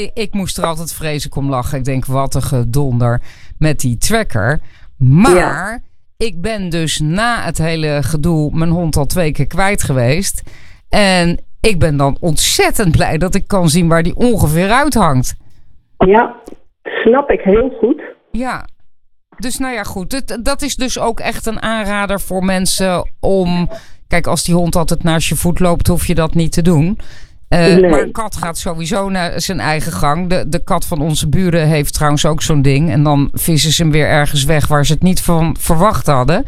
Ik moest er altijd vreselijk om lachen. Ik denk, wat een gedonder met die tracker. Maar ik ben dus na het hele gedoe mijn hond al 2 keer kwijt geweest. En ik ben dan ontzettend blij dat ik kan zien waar die ongeveer uithangt. Ja, snap ik heel goed. Ja, dus nou ja, goed. Dat is dus ook echt een aanrader voor mensen om... Kijk, als die hond altijd naast je voet loopt, hoef je dat niet te doen. Nee. Maar een kat gaat sowieso naar zijn eigen gang. De kat van onze buren heeft trouwens ook zo'n ding. En dan vissen ze hem weer ergens weg waar ze het niet van verwacht hadden.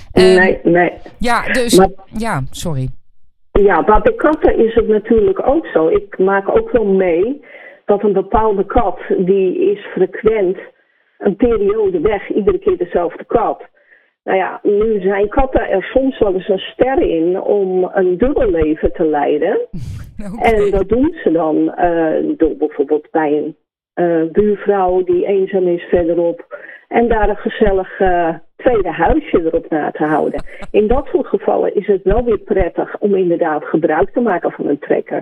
Nee. Ja, dus... sorry. Ja, maar bij katten is het natuurlijk ook zo. Ik maak ook wel mee dat een bepaalde kat, die is frequent een periode weg, iedere keer dezelfde kat. Nou ja, nu zijn katten er soms wel eens een ster in om een dubbel leven te leiden. Okay. En dat doen ze dan door bijvoorbeeld bij een buurvrouw die eenzaam is verderop. En daar een gezellig tweede huisje erop na te houden. In dat soort gevallen is het wel weer prettig om inderdaad gebruik te maken van een trekker.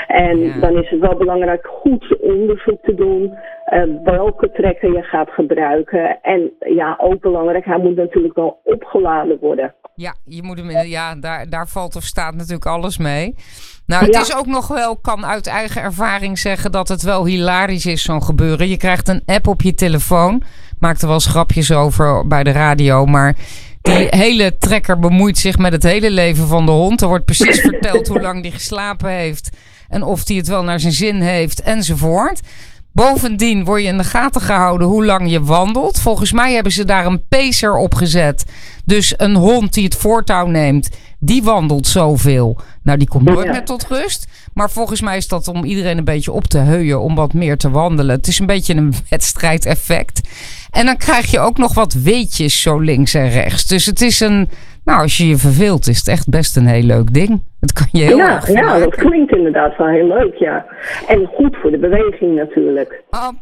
En dan is het wel belangrijk goed onderzoek te doen. Welke trekker je gaat gebruiken. En ja, ook belangrijk, hij moet natuurlijk wel opgeladen worden. Ja, je moet hem, daar valt of staat natuurlijk alles mee. Nou, het is ook nog wel, kan uit eigen ervaring zeggen dat het wel hilarisch is, zo'n gebeuren. Je krijgt een app op je telefoon. Maakt er wel eens grapjes over bij de radio, maar die hele trekker bemoeit zich met het hele leven van de hond. Er wordt precies verteld hoe lang die geslapen heeft en of die het wel naar zijn zin heeft enzovoort. Bovendien word je in de gaten gehouden hoe lang je wandelt. Volgens mij hebben ze daar een pacer op gezet. Dus een hond die het voortouw neemt, die wandelt zoveel. Nou, die komt nooit meer tot rust. Maar volgens mij is dat om iedereen een beetje op te heuien om wat meer te wandelen. Het is een beetje een wedstrijdeffect. En dan krijg je ook nog wat weetjes zo links en rechts. Dus het is als je je verveelt, is het echt best een heel leuk ding. Het kan je heel erg vermaken. Ja, dat klinkt inderdaad wel heel leuk, ja. En goed voor de beweging natuurlijk.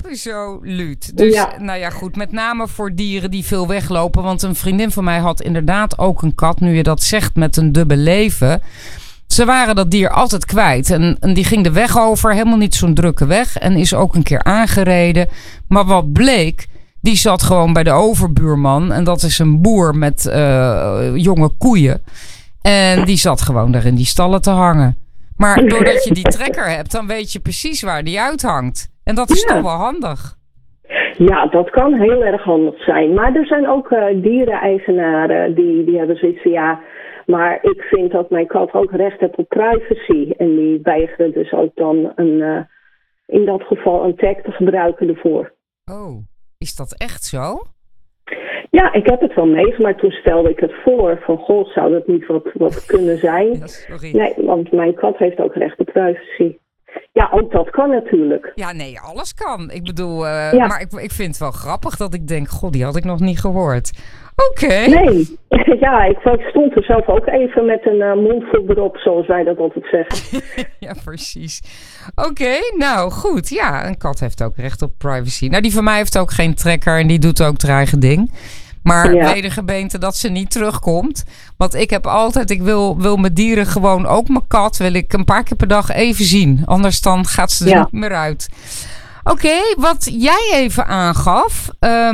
Absoluut. Dus, nou ja, goed. Met name voor dieren die veel weglopen. Want een vriendin van mij had inderdaad ook een kat, nu je dat zegt, met een dubbel leven. Ze waren dat dier altijd kwijt. En die ging de weg over, helemaal niet zo'n drukke weg. En is ook een keer aangereden. Maar wat bleek, die zat gewoon bij de overbuurman. En dat is een boer met jonge koeien. En die zat gewoon daar in die stallen te hangen. Maar doordat je die trekker hebt, dan weet je precies waar die uithangt. En dat is toch wel handig. Ja, dat kan heel erg handig zijn. Maar er zijn ook diereneigenaren die hebben zoiets van maar ik vind dat mijn kat ook recht heeft op privacy. En die weigeren dus ook dan in dat geval een tag te gebruiken ervoor. Oh, is dat echt zo? Ja, ik heb het wel meegemaakt. Toen stelde ik het voor van, goh, zou dat niet wat kunnen zijn? Ja, sorry. Nee, want mijn kat heeft ook recht op privacy. Ja, ook dat kan natuurlijk. Ja, nee, alles kan. Ik bedoel, maar ik vind het wel grappig dat ik denk, god, die had ik nog niet gehoord. Oké. Nee, ja, ik stond er zelf ook even met een mondvol erop, zoals wij dat altijd zeggen. Ja, precies. Oké, nou goed. Ja, een kat heeft ook recht op privacy. Nou, die van mij heeft ook geen trekker en die doet ook haar eigen ding. Maar wedergebeente dat ze niet terugkomt. Want ik heb altijd, ik wil mijn dieren gewoon, ook mijn kat, wil ik een paar keer per dag even zien. Anders dan gaat ze er niet meer uit. Oké, wat jij even aangaf,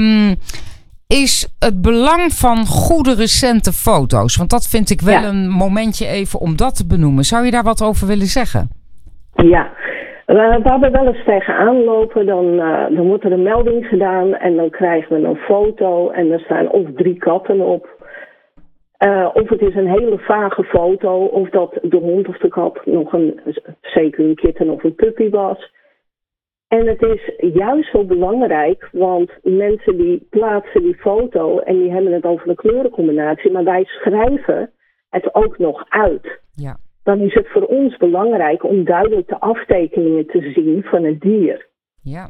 is het belang van goede recente foto's. Want dat vind ik wel een momentje even om dat te benoemen. Zou je daar wat over willen zeggen? Ja, waar we wel eens tegenaan lopen, dan wordt er een melding gedaan en dan krijgen we een foto en er staan of 3 katten op. Of het is een hele vage foto, of dat de hond of de kat nog zeker een kitten of een puppy was. En het is juist zo belangrijk, want mensen die plaatsen die foto en die hebben het over een kleurencombinatie, maar wij schrijven het ook nog uit. Ja. Dan is het voor ons belangrijk om duidelijk de aftekeningen te zien van het dier. Ja.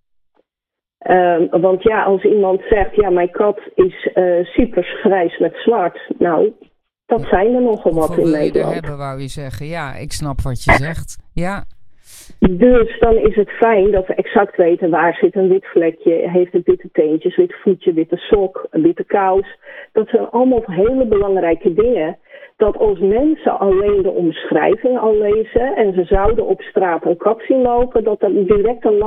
Want ja, als iemand zegt, mijn kat is Cypers grijs met zwart. Nou, dat zijn er nogal wat in Nederland. Hebben, wou je zeggen. Ja, ik snap wat je zegt. Ja. Dus dan is het fijn dat we exact weten waar zit een wit vlekje, heeft het witte teentjes, wit voetje, witte sok, een witte kous. Dat zijn allemaal hele belangrijke dingen. Dat als mensen alleen de omschrijving al lezen en ze zouden op straat een kat zien lopen, dat er direct een